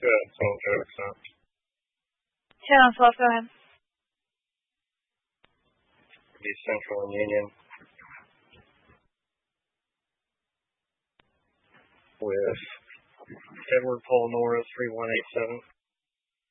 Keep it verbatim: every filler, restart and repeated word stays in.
Good. Saint Joe's. Uh, ten on twelve, go ahead. be Central and Union. With Edward Paul Nora three one eight seven.